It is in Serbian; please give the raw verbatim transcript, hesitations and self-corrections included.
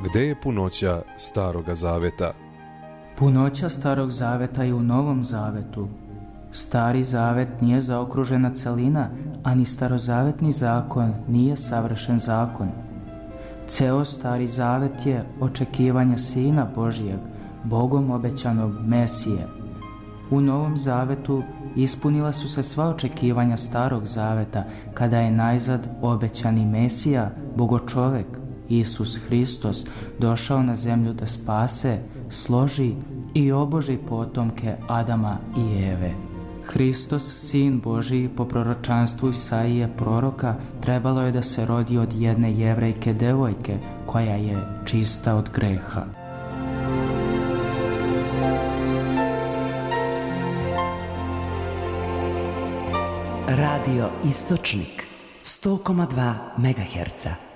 gde je punoća Staroga Zaveta? Punoća Starog Zaveta je u Novom Zavetu. Stari Zavet nije zaokružena celina, a ni starozavetni zakon nije savršen zakon. Ceo Stari Zavet je očekivanje Sina Božijeg, Bogom obećanog Mesije. U Novom Zavetu ispunila su se sva očekivanja Starog Zaveta, kada je najzad obećani Mesija, Bogočovek, Isus Hristos, došao na zemlju da spase, složi i oboži potomke Adama i Eve. Hristos, Sin Božiji, po proročanstvu Isaije proroka, trebalo je da se rodi od jedne jevrejke devojke, koja je čista od greha. Radio Istočnik sto zarez dva megaherca.